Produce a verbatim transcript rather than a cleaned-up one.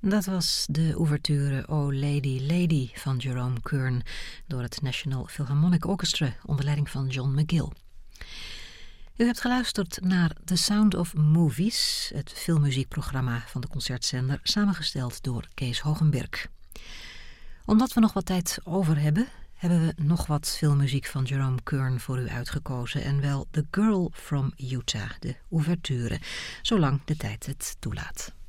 Dat was de ouverture Oh Lady Lady van Jerome Kern door het National Philharmonic Orchestra onder leiding van John McGill. U hebt geluisterd naar The Sound of Movies, het filmmuziekprogramma van de concertzender, samengesteld door Kees Hogenberg. Omdat we nog wat tijd over hebben, hebben we nog wat filmmuziek van Jerome Kern voor u uitgekozen en wel The Girl from Utah, de ouverture, zolang de tijd het toelaat.